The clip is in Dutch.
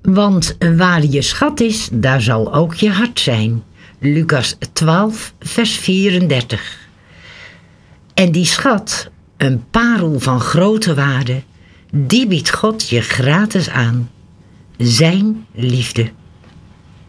Want waar je schat is, daar zal ook je hart zijn. Lucas 12, vers 34. En die schat, een parel van grote waarde, die biedt God je gratis aan. Zijn liefde.